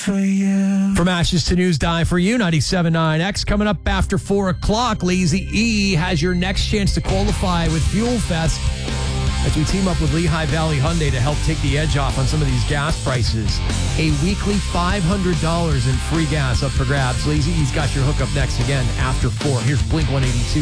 for you. From ashes to news, die for you. 97.9 X coming up after 4 o'clock. Lazy E has your next chance to qualify with Fuel Fest as we team up with Lehigh Valley Hyundai to help take the edge off on some of these gas prices. A weekly $500 in free gas up for grabs. Lazy E's got your hookup next again after 4. Here's Blink 182.